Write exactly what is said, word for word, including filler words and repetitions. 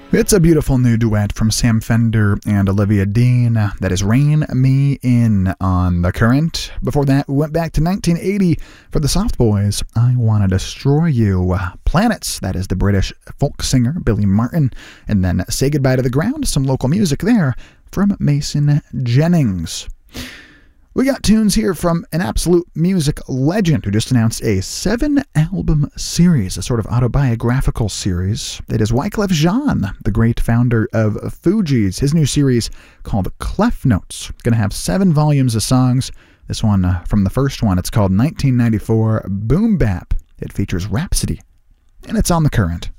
It's a beautiful new duet from Sam Fender and Olivia Dean. That is Rain Me In on The Current. Before that, we went back to nineteen eighty for the Soft Boys. I Wanna Destroy You. Planets, that is the British folk singer Billy Martin. And then Say Goodbye to the Ground, some local music there from Mason Jennings. We got tunes here from an absolute music legend who just announced a seven-album series, a sort of autobiographical series. It is Wyclef Jean, the great founder of Fugees. His new series called Clef Notes. It's going to have seven volumes of songs. This one, uh, from the first one, it's called nineteen ninety-four Boom Bap. It features Rhapsody, and it's on The Current.